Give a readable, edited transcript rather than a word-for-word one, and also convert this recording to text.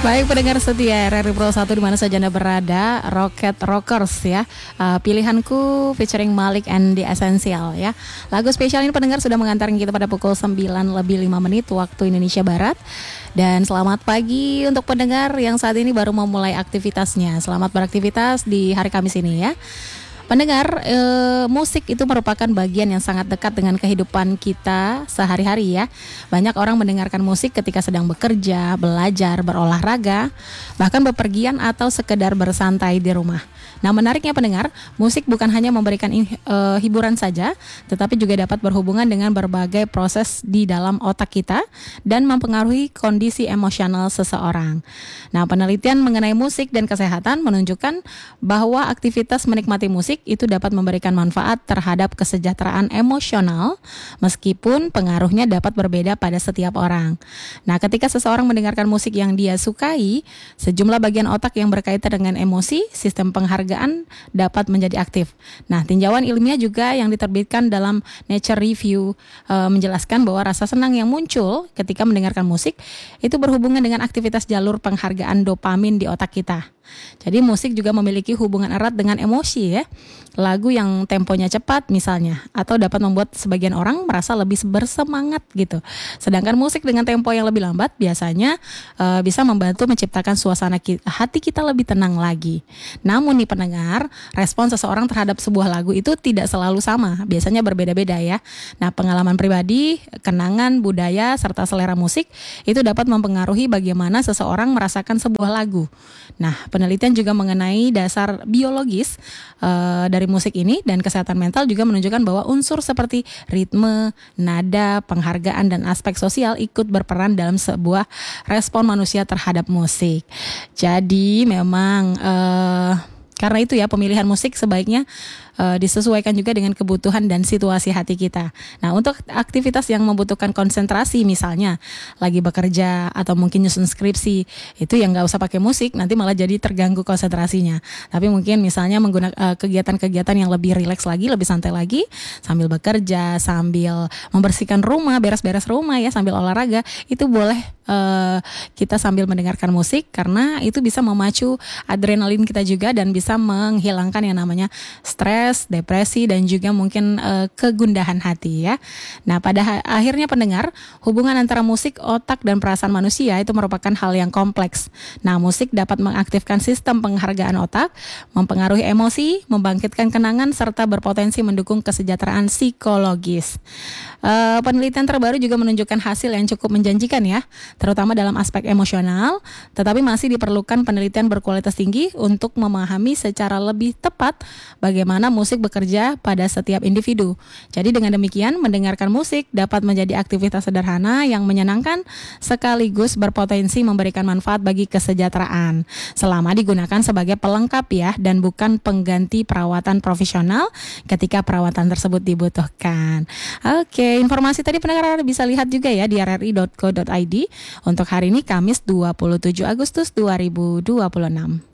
Baik pendengar setia RRI Pro 1 di mana saja Anda berada, Rocket Rockers ya. Pilihanku featuring Malik and The Essential ya. Lagu spesial ini pendengar sudah mengantarkan kita pada pukul 9 lebih 5 menit waktu Indonesia Barat. Dan selamat pagi untuk pendengar yang saat ini baru memulai aktivitasnya. Selamat beraktivitas di hari Kamis ini ya. Pendengar, musik itu merupakan bagian yang sangat dekat dengan kehidupan kita sehari-hari ya. Banyak orang mendengarkan musik ketika sedang bekerja, belajar, berolahraga, bahkan bepergian atau sekedar bersantai di rumah. Nah, menariknya pendengar, musik bukan hanya memberikan hiburan saja, tetapi juga dapat berhubungan dengan berbagai proses di dalam otak kita dan mempengaruhi kondisi emosional seseorang. Nah, penelitian mengenai musik dan kesehatan menunjukkan bahwa aktivitas menikmati musik itu dapat memberikan manfaat terhadap kesejahteraan emosional meskipun pengaruhnya dapat berbeda pada setiap orang. Nah, ketika seseorang mendengarkan musik yang dia sukai, sejumlah bagian otak yang berkaitan dengan emosi, sistem penghargaan dapat menjadi aktif. Nah, tinjauan ilmiah juga yang diterbitkan dalam Nature Review menjelaskan bahwa rasa senang yang muncul ketika mendengarkan musik itu berhubungan dengan aktivitas jalur penghargaan dopamin di otak kita. Jadi musik juga memiliki hubungan erat dengan emosi ya. Lagu yang temponya cepat misalnya, atau dapat membuat sebagian orang merasa lebih bersemangat gitu. Sedangkan musik dengan tempo yang lebih lambat biasanya bisa membantu menciptakan suasana hati kita lebih tenang lagi. Namun nih pendengar, respon seseorang terhadap sebuah lagu itu tidak selalu sama, biasanya berbeda-beda ya. Nah, pengalaman pribadi, kenangan, budaya, serta selera musik itu dapat mempengaruhi bagaimana seseorang merasakan sebuah lagu. Nah, penelitian juga mengenai dasar biologis dari musik ini dan kesehatan mental juga menunjukkan bahwa unsur seperti ritme, nada, penghargaan, dan aspek sosial ikut berperan dalam sebuah respon manusia terhadap musik. Jadi memang karena itu ya pemilihan musik sebaiknya disesuaikan juga dengan kebutuhan dan situasi hati kita. Nah, untuk aktivitas yang membutuhkan konsentrasi misalnya lagi bekerja atau mungkin nyusun skripsi, itu yang nggak usah pakai musik, nanti malah jadi terganggu konsentrasinya. Tapi mungkin misalnya menggunakan kegiatan-kegiatan yang lebih rileks lagi, lebih santai lagi, sambil bekerja, sambil membersihkan rumah, beres-beres rumah ya, sambil olahraga, itu boleh kita sambil mendengarkan musik karena itu bisa memacu adrenalin kita juga dan bisa menghilangkan yang namanya stres, depresi, dan juga mungkin kegundahan hati ya. Nah, pada akhirnya pendengar, hubungan antara musik, otak, dan perasaan manusia itu merupakan hal yang kompleks. Nah, musik dapat mengaktifkan sistem penghargaan otak, mempengaruhi emosi, membangkitkan kenangan, serta berpotensi mendukung kesejahteraan psikologis. Penelitian terbaru juga menunjukkan hasil yang cukup menjanjikan ya, terutama dalam aspek emosional, tetapi masih diperlukan penelitian berkualitas tinggi untuk memahami secara lebih tepat bagaimana musik bekerja pada setiap individu. Jadi dengan demikian, mendengarkan musik dapat menjadi aktivitas sederhana yang menyenangkan sekaligus berpotensi memberikan manfaat bagi kesejahteraan selama digunakan sebagai pelengkap ya, dan bukan pengganti perawatan profesional ketika perawatan tersebut dibutuhkan. Oke, informasi tadi pendengar bisa lihat juga ya di rri.co.id untuk hari ini Kamis 27 Agustus 2026.